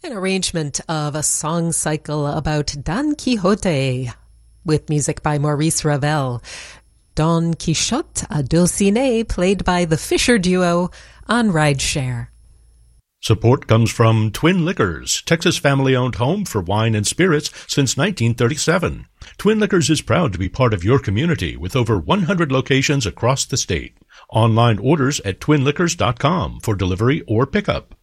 An arrangement of a song cycle about Don Quixote with music by Maurice Ravel. Don Quixote, a Dulcinea, played by the Fisher Duo on Rideshare. Support comes from Twin Liquors, Texas family-owned home for wine and spirits since 1937. Twin Liquors is proud to be part of your community with over 100 locations across the state. Online orders at twinliquors.com for delivery or pickup.